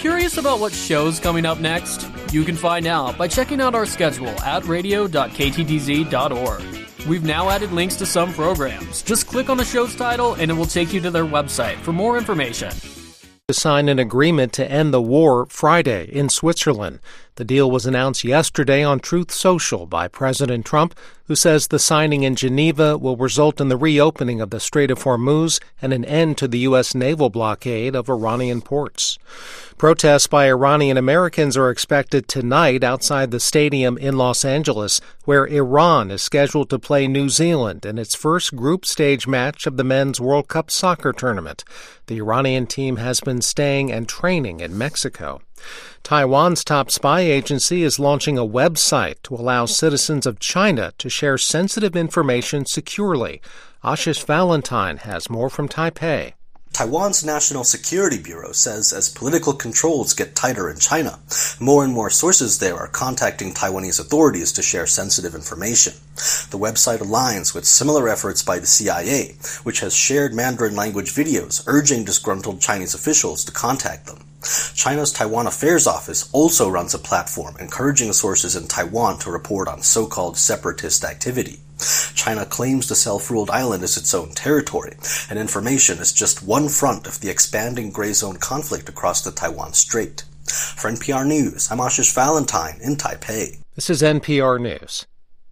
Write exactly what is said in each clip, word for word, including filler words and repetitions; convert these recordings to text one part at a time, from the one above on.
curious about what show's coming up next? You can find out by checking out our schedule at radio dot k t d z dot org. We've now added links to some programs. Just click on the show's title and it will take you to their website for more information. To sign an agreement to end the war Friday in Switzerland. The deal was announced yesterday on Truth Social by President Trump, who says the signing in Geneva will result in the reopening of the Strait of Hormuz and an end to the U S naval blockade of Iranian ports. Protests by Iranian Americans are expected tonight outside the stadium in Los Angeles, where Iran is scheduled to play New Zealand in its first group stage match of the Men's World Cup soccer tournament. The Iranian team has been staying and training in Mexico. Taiwan's top spy agency is launching a website to allow citizens of China to share sensitive information securely. Ashish Valentine has more from Taipei. Taiwan's National Security Bureau says as political controls get tighter in China, more and more sources there are contacting Taiwanese authorities to share sensitive information. The website aligns with similar efforts by the C I A, which has shared Mandarin language videos urging disgruntled Chinese officials to contact them. China's Taiwan Affairs Office also runs a platform encouraging sources in Taiwan to report on so-called separatist activity. China claims the self-ruled island as its own territory, and information is just one front of the expanding gray zone conflict across the Taiwan Strait. For N P R News, I'm Ashish Valentine in Taipei. This is N P R News.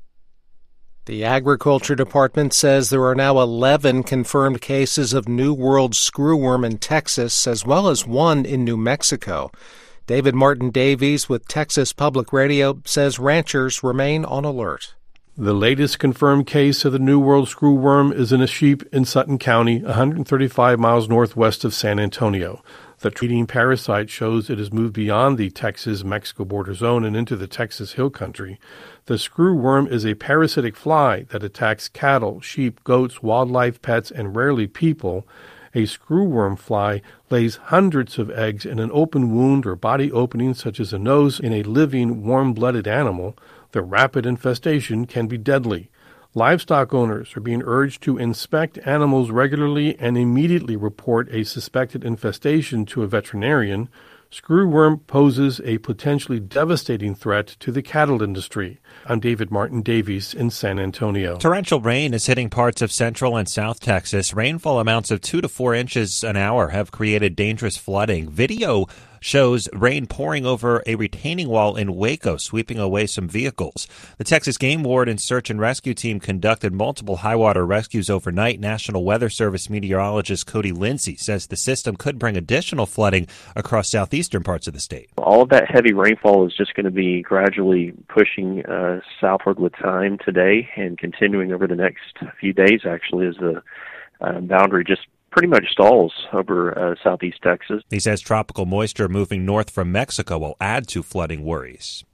The Agriculture Department says there are now eleven confirmed cases of New World screwworm in Texas, as well as one in New Mexico. David Martin Davies with Texas Public Radio says ranchers remain on alert. The latest confirmed case of the New World screwworm is in a sheep in Sutton County, one hundred thirty-five miles northwest of San Antonio. The treating parasite shows it has moved beyond the Texas-Mexico border zone and into the Texas Hill Country. The screwworm is a parasitic fly that attacks cattle, sheep, goats, wildlife, pets, and rarely people. A screwworm fly lays hundreds of eggs in an open wound or body opening such as a nose in a living, warm-blooded animal. The rapid infestation can be deadly. Livestock owners are being urged to inspect animals regularly and immediately report a suspected infestation to a veterinarian. Screwworm poses a potentially devastating threat to the cattle industry. I'm David Martin Davies in San Antonio. Torrential rain is hitting parts of central and south Texas. Rainfall amounts of two to four inches an hour have created dangerous flooding. Video shows rain pouring over a retaining wall in Waco, sweeping away some vehicles. The Texas Game Warden Search and Rescue Team conducted multiple high-water rescues overnight. National Weather Service meteorologist Cody Lindsay says the system could bring additional flooding across southeastern parts of the state. All of that heavy rainfall is just going to be gradually pushing uh, southward with time today and continuing over the next few days, actually, as the uh, boundary just pretty much stalls over uh, southeast Texas. He says tropical moisture moving north from Mexico will add to flooding worries.